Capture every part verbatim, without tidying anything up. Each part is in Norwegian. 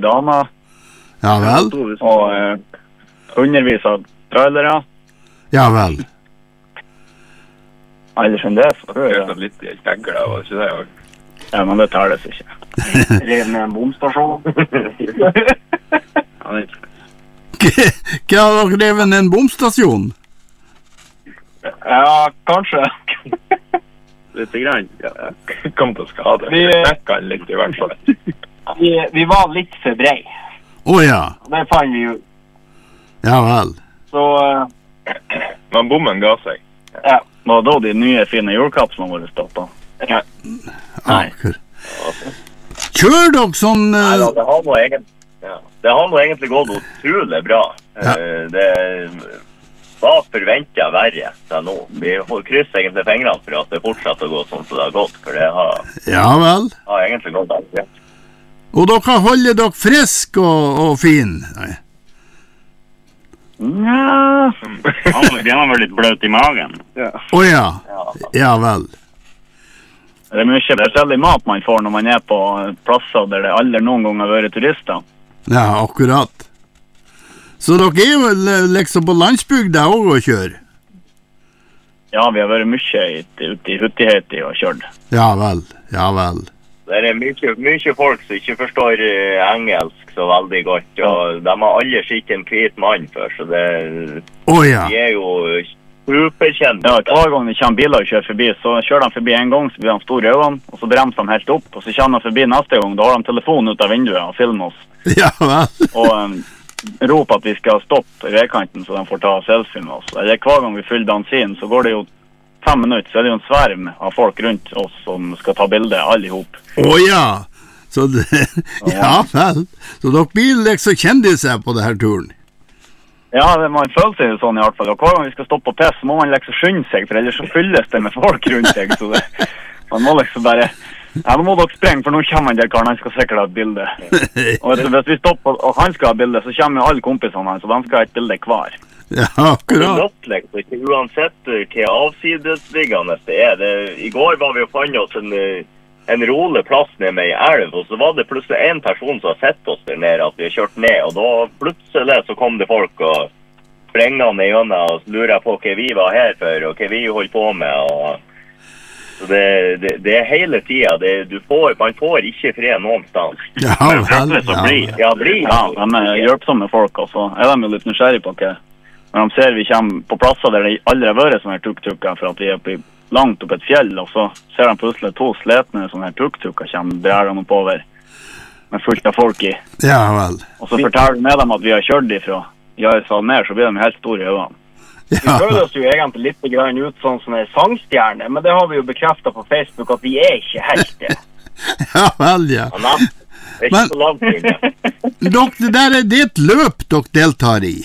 damer. Ja vel. Og uh, hundrevis av trailere. Ja vel. Ellers enn det, så det er litt i kjegler, var det ikke det også? Ja, men det tales ikke. Rev med en bomstasjon. Hva har dere revet en bomstasjon? Ja, kanskje. Litt grann. Ja, kom til å skade. Vi snakket litt i hvert fall. Vi, vi var litt for brei. Åja. Oh, ja. Det fant vi jo. Ja vel. Så... Uh, Men bommen ga seg. Ja. Var det da de nye fine julekapslene våre stoppet? Ja. Nei. Kjør dere sånn... Uh... Nei, da, det har noe egentlig, ja. Det har noe egentlig gått utrolig bra. Ja. Uh, det var forventet verre til nå. Vi krysser egentlig fingrene for at det fortsetter å gå sånn som det har gått, for det har, ja vel. har egentlig gått alt rett. Og dere holder dere frisk og, og fin? Nei. Ja, de har vært litt bløt i magen. Å oh, ja. Ja vel. Det er mye forskjellig mat man får når man er på plasser der det aldri noen gang har vært turister. Ja, akkurat. Så dere er jo liksom på landsbygda også å kjøre? Ja, vi har vært mye ute i Huttiheiti og kjørt. Ja vel, ja vel. Det er mye, mye folk som ikke forstår engelsk så veldig godt, og de har alle skitt en hvit mann før, så det oh, ja. De er jo superkjent. Ja, hver gang det kommer biler og kjører forbi, så kjører de forbi en gang, så blir de store i øynene, og så bremser de helt opp, og så kommer de forbi neste gang, da har de telefonen ut av vinduet og filmer oss. Ja vel. Og um, roper at vi skal stoppe i veikanten, så de får ta selfie med oss. Eller hver gang vi fyller bensin, så går det jo fem minutter, så er det jo en sverm av folk rundt oss som skal ta bilder, alle ihop. Å ja, så det, ja vel. Så dere blir liksom kjendiser på denne turen? Ja, det, man føler seg jo sånn i hvert fall. Og hver gang vi skal stoppe på piss, så må man liksom skynde seg, for ellers så fylles det med folk rundt seg. Så det, man må liksom bare, ja, nå må dere sprenge, for nå kommer han der karen, han skal sikkert ha et bilde. Og vet du, hvis vi stopper, og han skal ha et bilde, så kommer jo alle kompisene hans, så de skal ha et bilde hver. Ja, akkurat. Det er ikke uansett hva avsidesliggende det er. Det, I går var vi og fant oss en, en rolig plass ned med i elv, og så var det plutselig en person som har sett oss der nede, at vi har kjørt ned, og da plutselig så kom det folk og sprengene gjennom, og så lurer jeg på hva vi var her for, og hva vi holdt på med, og så det, det, det er hele tiden, det, du får, man får ikke fred noen sted. Ja, vel, ja. Ja, bli. Ja, de er hjelpsomme folk, og så er de jo litt nysgjerrig på hva. Når de ser vi kommer på plasser der det aldri har vært sånne her tuk-tukker, for at vi er oppe, langt oppe et fjell, og så ser de plutselig to sletne sånne her tuk-tukker kommer drærende oppover, med fullt av folk i. Ja, vel. Og så forteller vi med dem at vi har kjørt ifra Jarsal ned, så blir de helt store i øynene. Ja. Vi føler oss jo egentlig litt grann ut sånn som en sangstjerne, men det har vi jo bekreftet på Facebook at vi er ikke helt det. Ja, vel, ja. Ja, det er ikke så langt inn. Dere, det der er det et løp dere deltar i?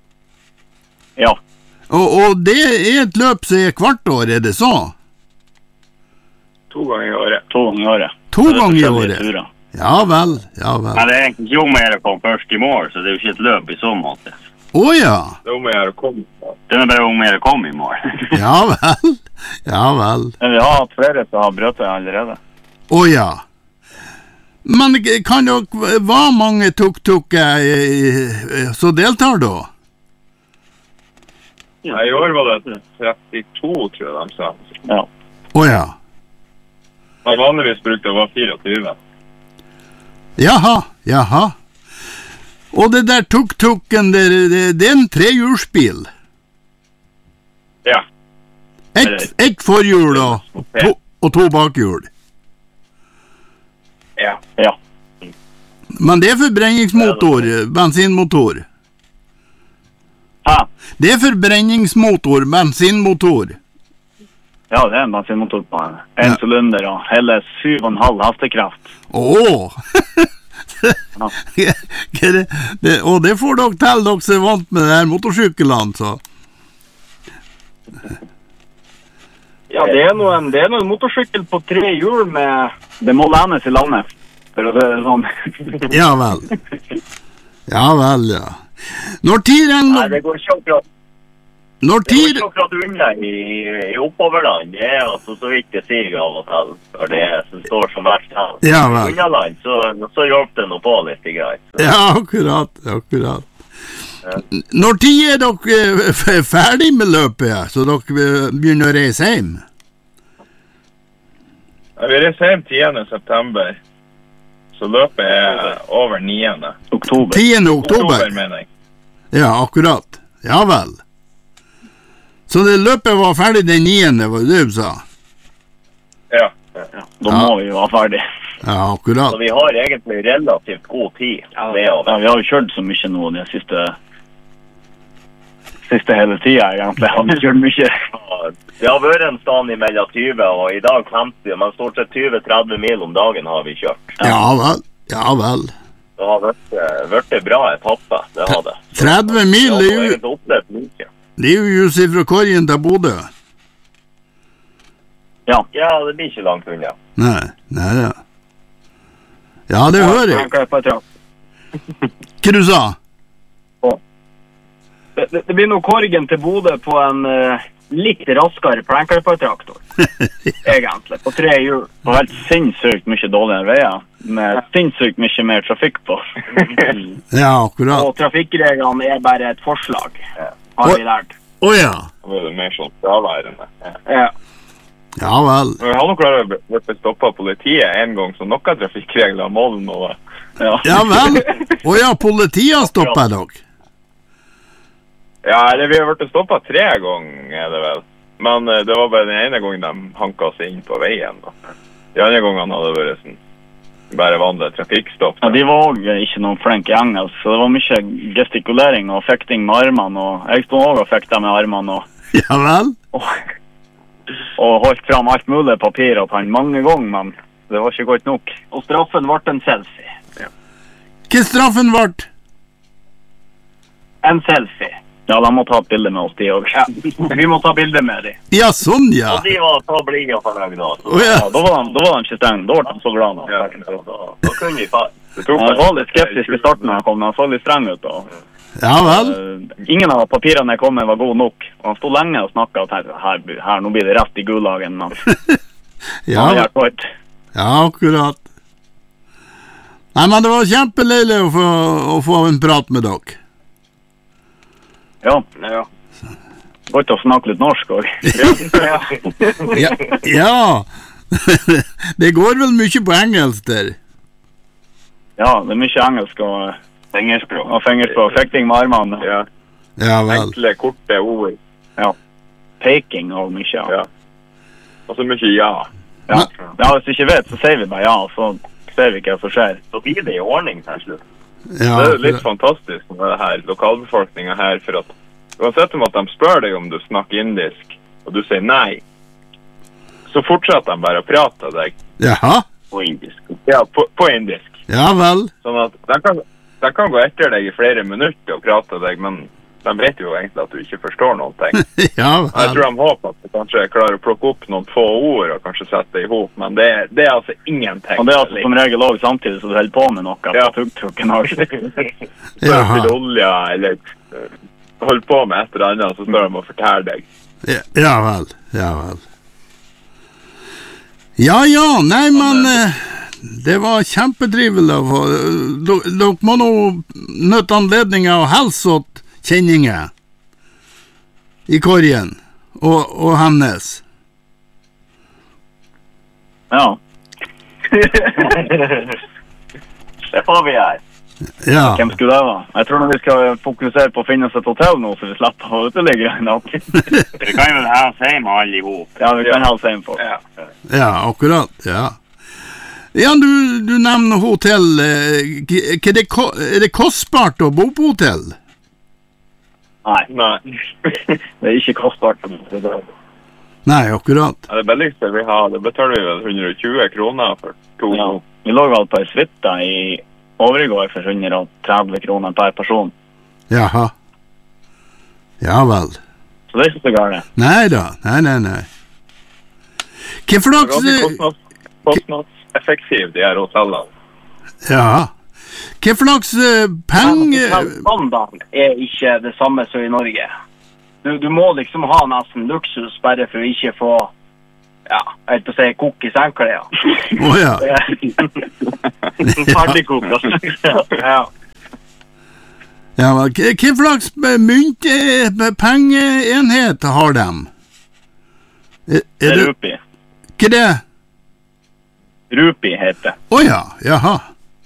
Ja. Og, og det er et løp som er hvert år, er det så? To ganger i året. To ganger i året. To ganger i året? Ja vel, ja vel. Men det er egentlig ikke om å komme først i mål, så det er jo ikke et løp i så måte. Å ja. Det er om å gjøre å komme. Det er bare om å komme i mål. Ja vel, ja vel. Men vi har hatt flere som har brøttet allerede. Å ja. Men kan dere, hva mange tuk-tukker som deltar da? Ja, i år var det trettito, tror jeg de sa. Ja. Å ja. Men vanligvis brukte det å være tjuefire. Jaha, jaha. Og det der tuk-tukken, det, det, det er en trehjulsbil? Ja. Ett et forhjul og to, og to bakhjul? Ja. Ja. Men det er forbrenningsmotor, bensinmotor? Hæ? Det er forbrenningsmotor, bensinmotor. Ja, det er en bensinmotor på en, en Ja. cylinder og hele syv og en halv hestekraft. Åh! Ja. det, det, og det får dere til, dere som er vant med det her motorsyklene, så. Ja, det er noe en, det er noe en motorsykkel på tre hjul med... Det må lenes i landet, for å si det sånn. Ja vel. Ja vel, ja. Når tid regner Nei, det går ikke akkurat. Når Det er jo tid... ikke akkurat unna i, i oppoverland. Det er altså så vidt det sier av og til. For det som står som verst her. Ja, I vel. unnaland, så, så hjelper det noe på litt i greit. Ja, akkurat, akkurat. Når tid er dere eh, f- ferdig med løpet, så dere eh, begynner å reise hjem? Ja, vi reiser hjem tiende september. Så løpet er over niende. Oktober. tiende oktober? Oktober, mener jeg. Ja, akkurat. Ja vel. Så det løpet var ferdig den niende, var det du sa? Ja. Ja, da må vi jo være ferdig. Ja, akkurat. Så vi har egentlig relativt god tid med å Ja, vi har jo kjørt så mye nå de siste siste hele tida, egentlig. Har vi kjørt mye. Det har vært en stand imellom tyve og i dag femti, men stort sett tjue til tretti mil om dagen har vi kjørt. Ja vel, ja vel. Det har vært, eh, vært en bra etappe, det har det. tretti mil, Ja, det det er har jo, egentlig opplevd mye. det er jo just fra Korgen til Bodø. Ja. Ja, det blir ikke langt unna. Nei, nei, ja. Ja, det hører jeg. Jeg på et trakt. Hva du sa? Det, det, det blir noe Korgen til Bodø på en eh, litt raskere plenkelpartraktor, egentlig, på tre hjul. Og helt sinnssykt mye dårligere veier, med sinnssykt mye mer trafikk på. Ja, akkurat. Og trafikkreglene er bare et forslag, har vi lært. Å ja. Det er mer sånn fraværende. Ja. Ja vel. Men vi har nok klart å bli stoppet av politiet en gang, så noen trafikkregler må det nå være. Ja. Ja vel. Å ja, politiet stopper dere. Ja, eller vi har vært stoppet tre ganger, er det vel. Men eh, det var bare den ene gangen de hanket seg inn på veien. Da. De andre gangene hadde det vært sånn, bare vanlig trafikkstopp. Ja, de var også ikke noen flinke i engelsk, så det var mye gestikulering og fekting med armene, og jeg stod også og fekta med armene, og, Ja vel. og, og holdt fram alt mulig papir og han mange ganger, men det var ikke godt nok. Og straffen ble en selfie. Hva straffen ble? En selfie. Ja, de må ta et bilde med oss, de også. Ja, vi må ta bilder med dem. Ja, sånn ja. Og de var så blide og fornøyde da. Så Å ja. Ja, da var de, da var de ikke stengt, da var de så glad. ja, da, da kunne vi fa- Det tok Jeg var litt skeptisk i starten når han kom, han så litt streng ut, og Ja vel. eh, ingen av papirene jeg kom med var gode nok. Og han stod lenge og snakket og tenkte, her, her, nå blir det rett i gulagen, men Ja, han hjelper ikke. ja, akkurat. Nei, men det var kjempeleilig å få, å få en prat med dere. Ja, Ja. godt å snakke litt norsk også. Ja. Ja, ja. Det går vel mye på engelsk der. Ja, det er mye engelsk og fingerspråk. og fingerspråk, fekting med armene, Ja, Ja vel. enkle, korte ord. peking og mye. Ja. Ja. Og så mye ja. Ja. Ja, hvis du ikke vet, så sier vi bare ja, så ser vi ikke hva som skjer. Så blir det i ordning til slutt. Ja, Det er litt fantastisk med det her, lokalbefolkningen her, for at uansett om at de spør deg om du snakker indisk, og du sier nei, så fortsetter de bare å prate til deg Jaha. På indisk. ja, på, på indisk. Ja vel. Sånn at de kan, de kan gå etter deg i flere minutter og prate til deg, men de vet jo egentlig at du ikke forstår noen ting. Ja Og jeg vel. tror de håper at du kanskje klarer å plukke opp noen få ord og kanskje sette det ihop, men det, er- det er altså ingenting. Og det er altså som regel også samtidig så du holder på med noe Ja. på tuk-tuken også. Jaha. Til olje, eller uh, hold på med et eller annet, så står de og forteller deg. Ja, ja vel. Ja vel. Ja ja, nei, men eh, det var kjempetrivelig å få. Dere dere må nå nøtte anledningen å helse åt kjenninger i Korgen og, og hennes. Ja. Det får vi gjøre. Ja. Hvem skulle det være? Jeg tror vi skal fokusere på å finne oss et hotell nå, så vi slipper å uteligge en natt. Vi kan jo ha seg med alle i hop. Ja, vi kan halse inn på. Ja. Ja, akkurat. Ja. Ja, du, du nevner hotell. eh, k- k- det, ko- Er det kostbart å bo på hotell? Nei, Nei. det er ikke kostbart. Det er- Nei, akkurat. Ja, det billigste vi har, det betaler vi vel hundre og tjue kroner for to. Ja. Vi lå vel på en suite i overgård for hundre og tretti kroner per person. Jaha. Ja vel. Så det er ikke så galt. Nei da. Nei, nei, nei. Hva for Det er slags ganske eh, kostnads, kostnadseffektiv, de her hotellene. Ja. Hva for slags eh, penger Hotellstandarden er ikke det samme som i Norge. du, du må liksom ha nesten luksus bare for å ikke få, ja, jeg vet på å si, kokk i sengklær. Å ja. Ferdig kokk, altså. Ja. Ja, hva hva slags mynt, pengeenhet har de? Er, er Det er det, rupi. hva er det? Rupi heter det. Å ja, jaha.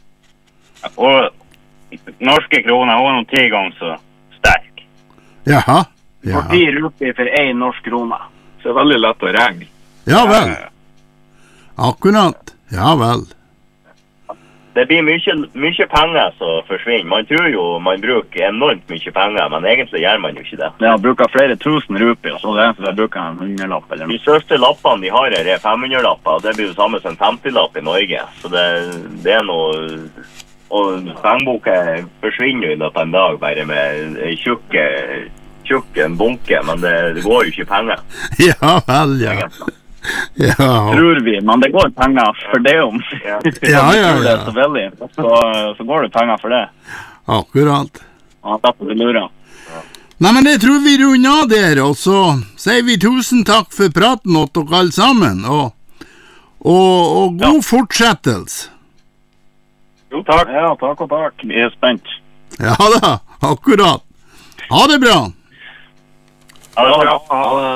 Og norske kroner var noen ti ganger så sterk. Jaha. For Jaha. ti rupi for en norsk krone. Så det er veldig lett å regne. Ja vel. Akkurat. Ja vel. Det blir mye, mye penger som forsvinner. Man tror jo man bruker enormt mye penger, men egentlig gjør man jo ikke det. Jeg bruker flere tusen rupi, og så det er så jeg bruker en hundrelapp eller De noe. største lappene de har her er femhundre-lapper, og det blir jo samme som en femti-lapp i Norge. Så det, det er noe... Og pengeboka forsvinner jo i løpet av en dag, bare med en tjukk, tjukk en bunke, men det, det går jo ikke penger. Ja vel, ja. Ja, Tror vi, men det går penger for det om. Ja. ja, ja. Tror det er ja. så veldig, så, så går det penger for det. Akkurat. Og derfor det lurer. Nei, men jeg tror vi runder av der, og så sier vi tusen takk for praten åt dere alle sammen, og, og, og god fortsettelse. Jo, takk. Ja, takk og takk. Vi er spent. Ja da, akkurat. Ha det bra. Ha det bra. Ha det.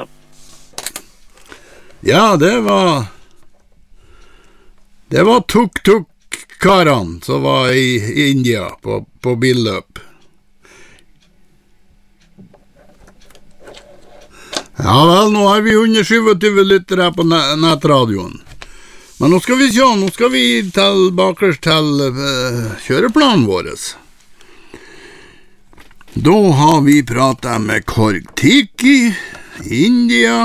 Ja, det var Det var tuk-tuk-karene som var i India på, på billøp. Ja vel, nå har vi hundre tjuesyv lyttere på nettradioen. Men nå skal vi se, nå skal vi tilbake til uh, kjøreplanen vår. Da har vi pratet med Korg Tiki, India.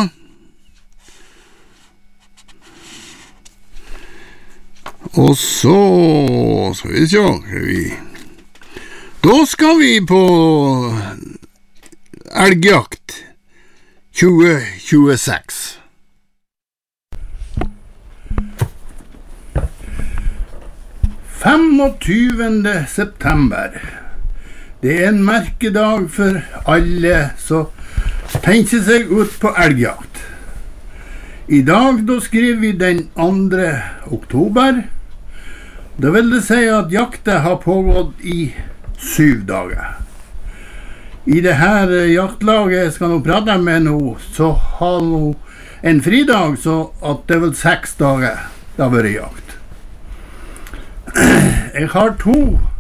Og så skal vi se, skal vi... Da skal vi på elgjakt tjue tjueseks. femogtyvende september. Det er en merkedag for alle som tenker seg ut på elgjakt. I dag da skriver vi den andre oktober. Det vil det si at jakta har pågått i syv dager. I det her jaktlaget jeg skal nå prate med nå, så har nå en fridag, så at det er vel seks dager det har vært jakt. Jeg har to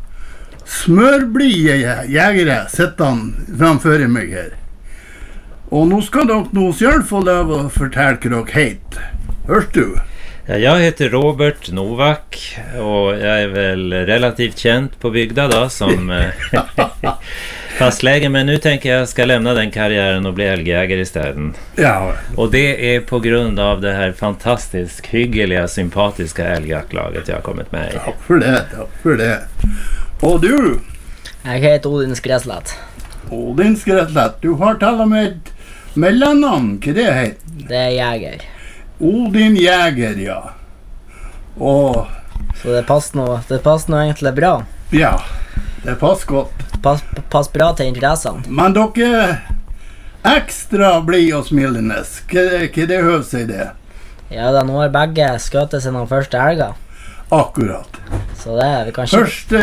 smørblide jegere sittende framfor meg her. Og nå skal dere nå selv få lov å fortelle hva dere heter. Hørs du? Ja, jag heter Robert Novak och jag är väl relativt känd på bygda då som eh, fastläge, men nu tänker jag ska lämna den karriären och bli älgjägare i städen. Ja. Och det är på grund av det här fantastiskt hyggeliga, sympatiska älgjaktlaget jag har kommit med i. Takk for det, takk for det. Og du? Jeg heter Odin Skreslett. Odin Skreslett, du har talt med et mellomnavn, hva det heter? Det er jeger. Odin Jeger, ja. Og, Så det passer nå, det passer nå egentlig bra. ja, det passer godt. Pass, pass bra til interessene. Men dere ekstra blid og smilende, hva, hva det hører seg det? Ja, da nå har begge skjøtet sine første elger. Akkurat. Så det vi kan ikke... Første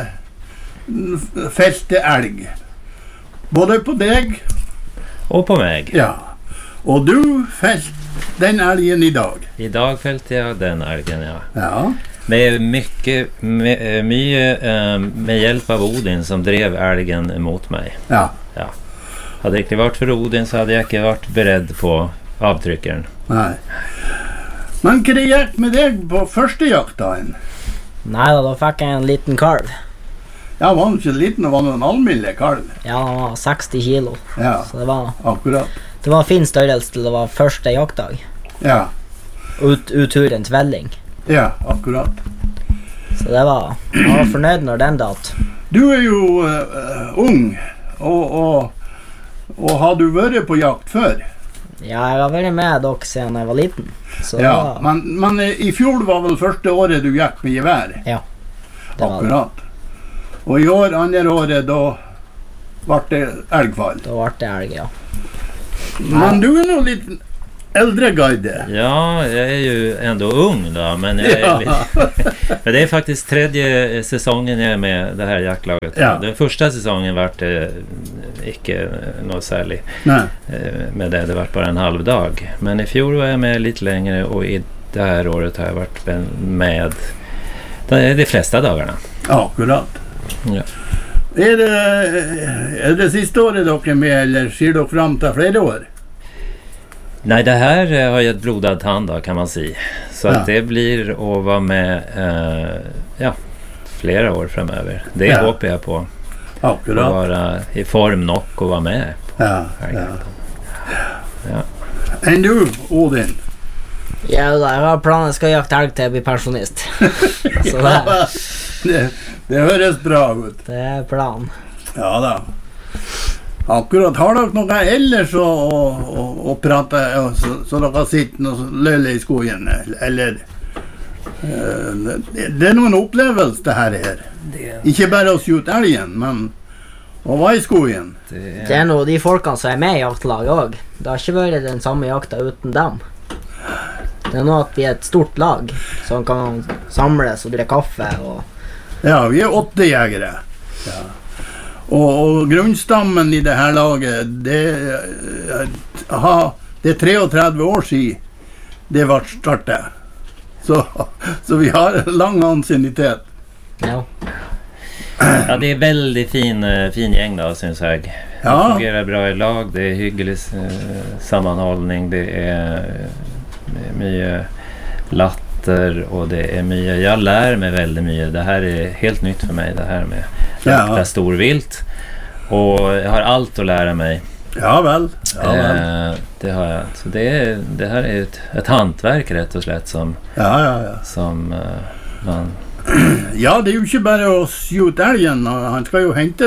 eh, felte elg. Både på deg, Och på mig. ja. Og du felt den elgen i dag. Idag fällde jag den älgen, ja. Ja. Med mycket, med, mycket eh, med hjälp av Odin som drev älgen emot mig. Ja. Hade det inte varit för Odin så hade jag inte varit beredd på avtryckeren. Nei. Men hva det gikk med deg på første jaktdagen? Nei da, da fikk jeg en liten kalv. Ja, var han ikke liten, og var han en almille kalv? Ja, han var seksti kilo. Ja, Så det var, akkurat. det var en fin størrelse til det var første jaktdag. Ja, Ut, utturen tvelling. ja, akkurat. Så det var, jeg var fornøyd når den datt. Du er jo uh, ung, og, og, og har du vært på jakt før? Ja, jeg har vært med dere siden jeg var liten. Så det Ja, var, men, men eh, i fjor var vel første året du gikk med gevær? det var det. Akkurat. Og i år, andre året, da vart det älgfall. Da ble det elg, ja. Men du är nog lite äldre guide. Ja, jag är ju ändå ung då, men jag är, Ja. men det är faktiskt tredje säsongen jag är med det här jaktlaget. Ja. Den första säsongen var det icke något särskilt Nej. eh, med det, det var bara en halv dag. Men i fjol var jag med lite längre och i det här året har jag varit med de, de flesta dagarna. Ja, akkurat. Ja. Är det, är det sista året dock är med eller ser du fram till flera år? Nej, det här eh, har ju ett blodad tand då, kan man säga. Så Ja. att det blir att vara med eh, ja, flera år framöver. Det Ja. hoppas jag på. Att Akkurat. vara i form nog och vara med. Ja, ja. Ja. Än du, Odin? Ja, da, jeg har planen, jeg skal jakte elg til jeg blir pensjonist. Så det, det, det høres bra ut. det er planen. Ja da. Akkurat. Har dere noe ellers å, å, å, å prate ja, så, så dere sitter og løler i skogen? Eller eh, det, det er noen opplevelse det her er. Ikke bare å skjute elgen, men å være i skogen. Det, Det er noe de folkene som er med i jaktlaget også. Det har ikke vært den samme jakta uten dem. Det er noe at vi er et stort lag som kan samles og drikke kaffe og... Ja, vi er åtte jegere. Ja. Og, og grunnstammen i det her laget, det, aha, det er treogtredve år siden det ble startet. Så, så vi har lang ansiennitet. Ja. ja, det är väldigt fin, eh, fin gäng då, syns jag. Det Ja, fungerar bra i lag, det är hyggelig eh, sammanhållning, det är, det är mycket latter och det är mycket, jag lär mig väldigt mycket. Det här är helt nytt för mig, det här med jakta ja, storvilt. Och jag har allt att lära mig. ja vel. Ja, vel. Eh, det har jag. Så det, är, det här är ett, ett hantverk rätt och slett som, Ja, ja, ja. som eh, man... Ja, det er jo ikke bare å skjute elgen. Han skal jo hente,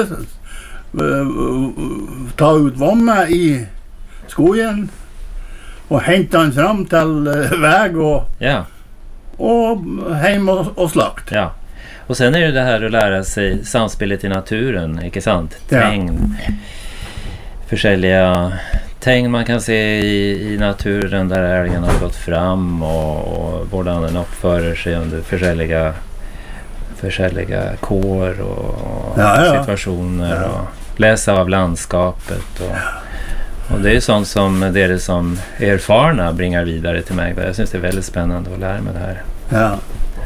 uh, ta ut vommet i skogen, og hente han fram til uh, väg og, Ja, og hjem og, og slakt. ja. Och sen är det det här att lära sig samspelet i naturen, inte sant? Ja. Tegn, försäljliga tegn man kan se i, i naturen där älgen har gått fram och, och hur den uppför sig under försäljliga försäljliga kår och, och Ja, ja. situationer Ja. och läsa av landskapet och, och det är sånt som det som erfarna bringar vidare till mig. Jag syns det är väldigt spännande att lära mig det här. Ja.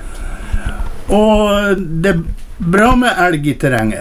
Og det er bra med elg i terrenget.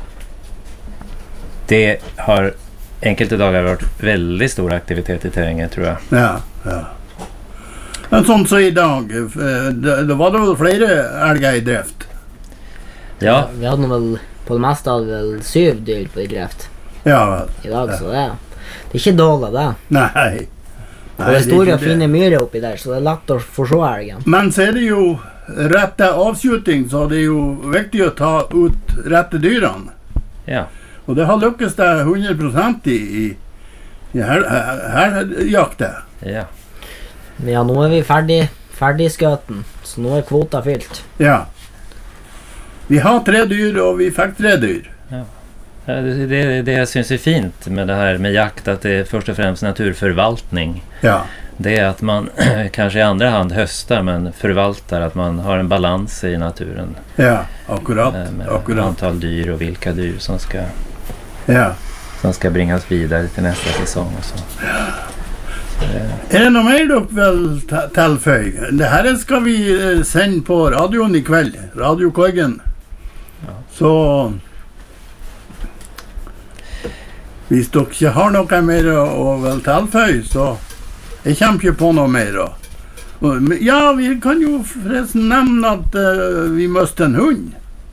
Det har enkelte dagar varit väldigt stor aktivitet i terrängen, tror jag. Ja, ja. Men sånn som i dag, eh, det, det var det vel flere elger i drift. Ja, Vi hadde nå vel, på det meste hadde vi vel syv dyr på i greft Ja vel. i dag, så det, det er ikke dårlig det. Nei. Og det er store og fine myrer oppi der, så det er lett å forstå elgen. Men så er det jo rette avskjuting, så det er jo viktig å ta ut rette dyrene. ja. Og det har lykkes det hundre prosent i, i, i her, her, her jaktet. Ja. Men ja, nå er vi ferdig, ferdig skøten, så nå er kvota fylt. Ja. Vi har tre dyr, og vi fikk tre dyr. Ja, Det, det, det jag syns är fint med det här med jakt, att det är först och främst naturförvaltning. Ja. Det är att man kanske i andra hand höstar men förvaltar, att man har en balans i naturen. Ja, akkurat. eh, Med akkurat. antal dyr och vilka dyr som ska, Ja. som ska bringas vidare till nästa säsong och så. Er det noe mer dere vil ta- tilføye? Det her skal vi eh, sende på radioen i kveld. Radio Korgen. Så hvis dere ikke har noe mer å, å vel tilføye, så jeg kommer ikke på noe mer. da. Og- men- Ja, vi kan jo forresten nevne at eh, vi mistet en hund.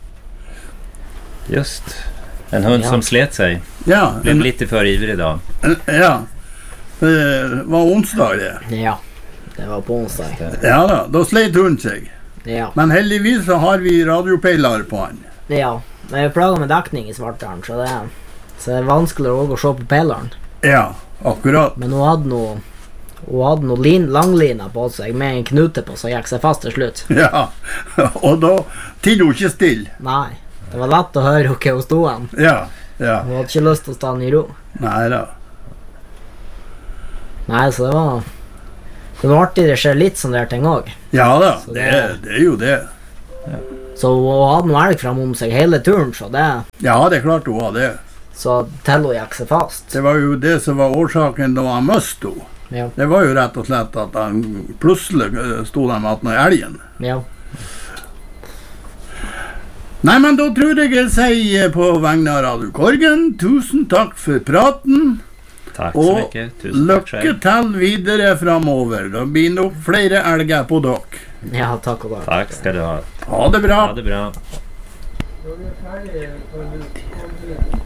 Just. En hund Ja. som slet sig. Ja, Blev en, lite för ivrig idag. en, ja. Det var onsdag det. Ja, det var på onsdag. Ja da, da slet hunden seg. Ja, Men heldigvis så har vi radiopeiler på han. ja. Men jeg plager med dekning i Svartdalen, så det er, så det er vanskeligere også å se på pelaren. Ja, akkurat. Men hun hadde noe, hun hadde noe lin, langlina på seg med en knute på, så gikk seg fast til slutt. Ja, og da tid hun ikke stille. Nei, det var lett å høre hva hun stod an. Ja, Ja. Hun hadde ikke lyst til å stå i ro. Nei da. Nei, så det var Det var artig, det skjer litt sånne der ting også. Ja da, Så det, det- det er jo det. Så hun hadde noe elg frem om seg hele turen, så det Ja, det er klart hun var det. Så til hun gikk seg fast. Det var jo det som var årsaken da han møste henne. Ja, Det var jo rett og slett at han plutselig eh, sto der med den elgen. ja. Nei, men da tror jeg jeg sier på vegne av Radio Korgen, tusen takk for praten, Takk så og mye. Tusen takk lykke selv. til videre framover. Det blir nok flere elger på dere. Ja, takk og takk. Takk skal du ha. Ha det bra. Ha det bra. Når vi er ferdig, kan du komme ut.